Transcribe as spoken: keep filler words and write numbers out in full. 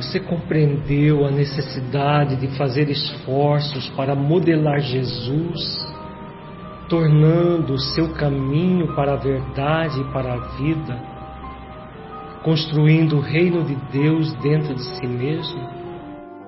Você compreendeu a necessidade de fazer esforços para modelar Jesus, tornando o seu caminho para a verdade e para a vida, construindo o reino de Deus dentro de si mesmo?